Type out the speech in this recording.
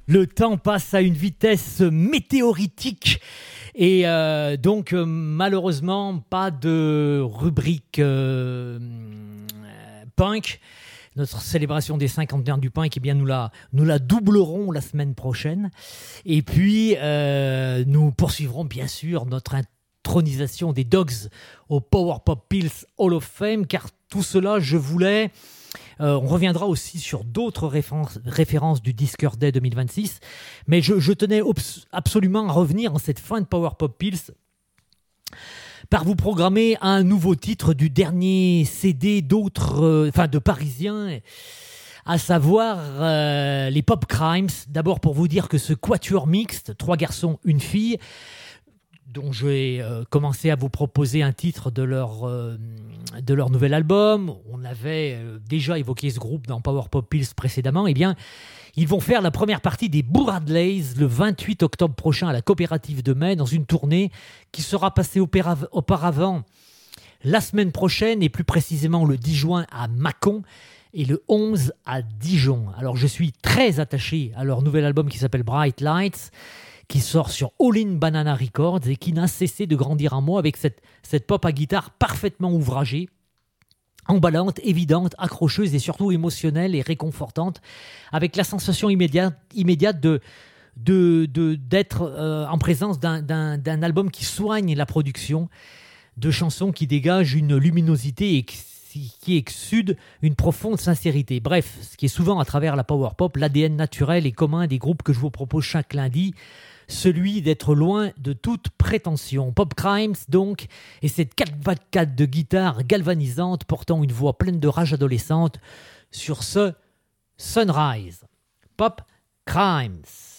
Le temps passe à une vitesse météoritique et donc malheureusement pas de rubrique punk. Notre célébration des 50 ans du punk, eh bien nous la doublerons la semaine prochaine. Et puis nous poursuivrons bien sûr notre intronisation des Dogs au Power Pop Pills Hall of Fame, car tout cela, je voulais... on reviendra aussi sur d'autres références du Discord Day 2026, mais je tenais absolument à revenir en cette fin de Power Pop Pills par vous programmer un nouveau titre du dernier CD de Parisiens, à savoir les Pop Crimes. D'abord pour vous dire que ce quatuor mixte, 3 garçons, une fille, dont je vais commencer à vous proposer un titre de leur nouvel album. On avait déjà évoqué ce groupe dans Power Pop Pills précédemment. Eh bien, ils vont faire la première partie des Bourradleys le 28 octobre prochain à la Coopérative de Mai, dans une tournée qui sera passée auparavant la semaine prochaine, et plus précisément le 10 juin à Mâcon et le 11 à Dijon. Alors, je suis très attaché à leur nouvel album qui s'appelle Bright Lights, qui sort sur All In Banana Records et qui n'a cessé de grandir en moi avec cette pop à guitare parfaitement ouvragée, emballante, évidente, accrocheuse et surtout émotionnelle et réconfortante, avec la sensation immédiate d'être en présence d'un album qui soigne la production, de chansons qui dégagent une luminosité et qui exude une profonde sincérité. Bref, ce qui est souvent à travers la power pop, l'ADN naturel et commun des groupes que je vous propose chaque lundi, celui d'être loin de toute prétention. Pop Crimes donc, et cette 4x4 de guitare galvanisante portant une voix pleine de rage adolescente sur ce Sunrise. Pop Crimes.